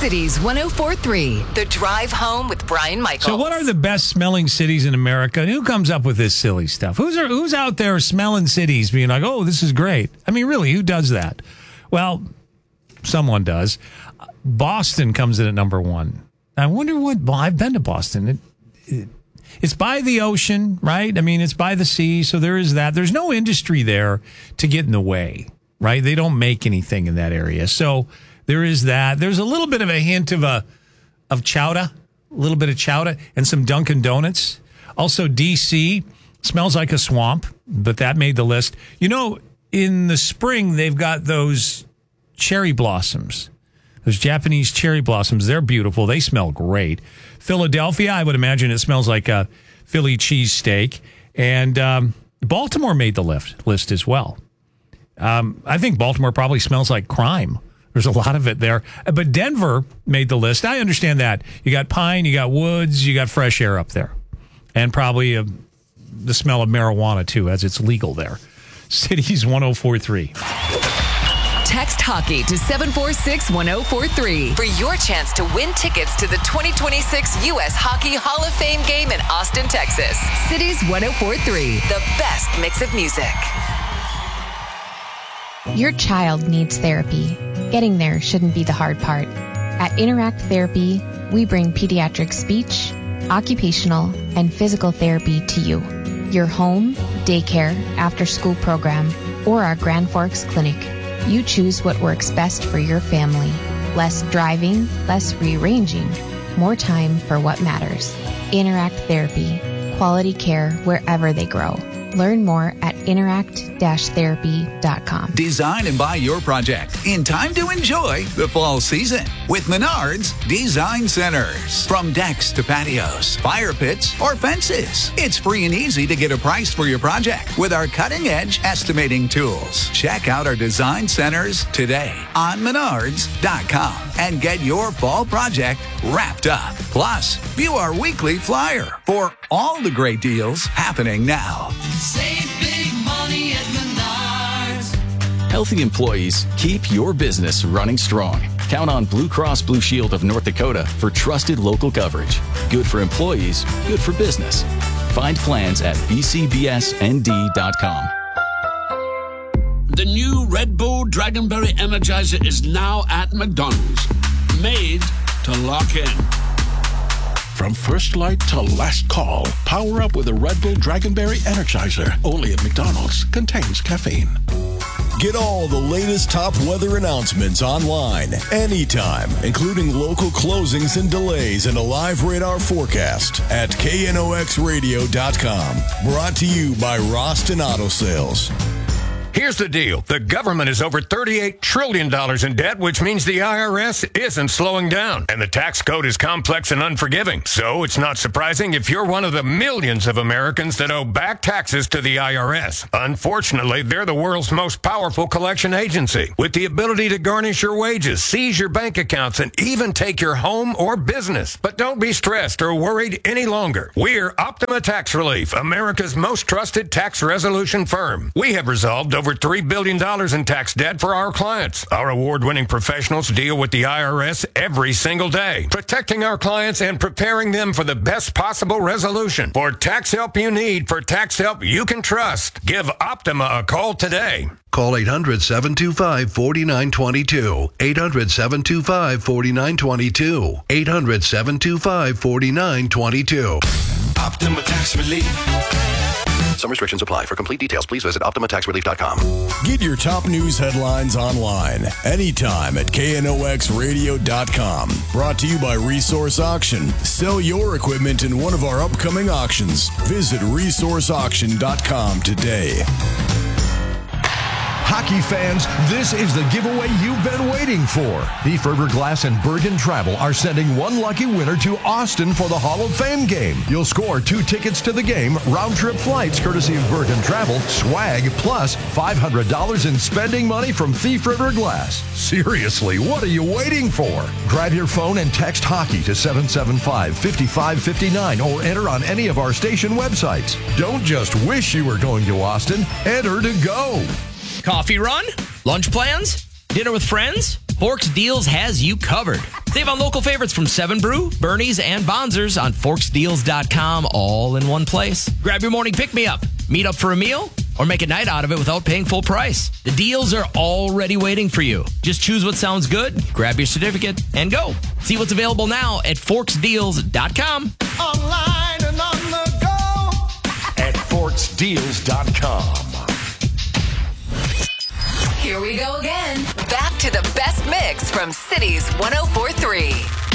Cities 104.3, The Drive Home with Brian Michaels. So what are the best smelling cities in America? And who comes up with this silly stuff? Who's out there smelling cities being like, oh, this is great? I mean, really, who does that? Well, someone does. Boston comes in at number one. I wonder what... Well, I've been to Boston. It's by the ocean, right? I mean, it's by the sea, so there is that. There's no industry there to get in the way, right? They don't make anything in that area. So there is that. There's a little bit of a hint of chowder, a little bit of chowder, and some Dunkin' Donuts. Also, D.C. smells like a swamp, but that made the list. You know, in the spring, they've got those cherry blossoms. Those Japanese cherry blossoms, they're beautiful. They smell great. Philadelphia, I would imagine it smells like a Philly cheesesteak. And Baltimore made the list as well. I think Baltimore probably smells like crime. There's a lot of it there. But Denver made the list. I understand that. You got pine, you got woods, you got fresh air up there. And probably the smell of marijuana, too, as it's legal there. Cities 104.3. Text hockey to 746-1043 for your chance to win tickets to the 2026 U.S. Hockey Hall of Fame game in Austin, Texas. Cities 104.3, the best mix of music. Your child needs therapy. Getting there shouldn't be the hard part. At Interact Therapy, we bring pediatric speech, occupational, and physical therapy to you. Your home, daycare, after-school program, or our Grand Forks clinic. You choose what works best for your family. Less driving, less rearranging, more time for what matters. Interact Therapy. Quality care wherever they grow. Learn more at interact-therapy.com. Design and buy your project in time to enjoy the fall season with Menards Design Centers. From decks to patios, fire pits, or fences, it's free and easy to get a price for your project with our cutting-edge estimating tools. Check out our design centers today on Menards.com and get your fall project wrapped up. Plus, view our weekly flyer for all the great deals happening now. Save big money at Menards. Healthy employees keep your business running strong. Count on Blue Cross Blue Shield of North Dakota for trusted local coverage. Good for employees, good for business. Find plans at bcbsnd.com. The new Red Bull Dragonberry Energizer is now at McDonald's. Made to lock in. From first light to last call, power up with a Red Bull Dragonberry Energizer. Only at McDonald's. Contains caffeine. Get all the latest top weather announcements online, anytime, including local closings and delays and a live radar forecast at knoxradio.com. Brought to you by Roston Auto Sales. Here's the deal. The government is over $38 trillion in debt, which means the IRS isn't slowing down. And the tax code is complex and unforgiving. So it's not surprising if you're one of the millions of Americans that owe back taxes to the IRS. Unfortunately, they're the world's most powerful collection agency, with the ability to garnish your wages, seize your bank accounts, and even take your home or business. But don't be stressed or worried any longer. We're Optima Tax Relief, America's most trusted tax resolution firm. We have resolved over $3 billion in tax debt for our clients. Our award-winning professionals deal with the IRS every single day, protecting our clients and preparing them for the best possible resolution. For tax help you need, for tax help you can trust, give Optima a call today. Call 800-725-4922. 800-725-4922. 800-725-4922. Optima Tax Relief. Some restrictions apply. For complete details, please visit OptimaTaxRelief.com. Get your top news headlines online, anytime at knoxradio.com. Brought to you by Resource Auction. Sell your equipment in one of our upcoming auctions. Visit resourceauction.com today. Hockey fans, this is the giveaway you've been waiting for. Thief River Glass and Bergen Travel are sending one lucky winner to Austin for the Hall of Fame game. You'll score 2 tickets to the game, round-trip flights courtesy of Bergen Travel, swag, plus $500 in spending money from Thief River Glass. Seriously, what are you waiting for? Grab your phone and text hockey to 775-5559 or enter on any of our station websites. Don't just wish you were going to Austin, enter to go. Coffee run? Lunch plans? Dinner with friends? Forks Deals has you covered. Save on local favorites from 7 Brew, Bernie's, and Bonzer's on forksdeals.com, all in one place. Grab your morning pick-me-up, meet up for a meal, or make a night out of it without paying full price. The deals are already waiting for you. Just choose what sounds good, grab your certificate, and go. See what's available now at forksdeals.com. Online and on the go at forksdeals.com. Here we go again. Back to the best mix from Cities 104.3.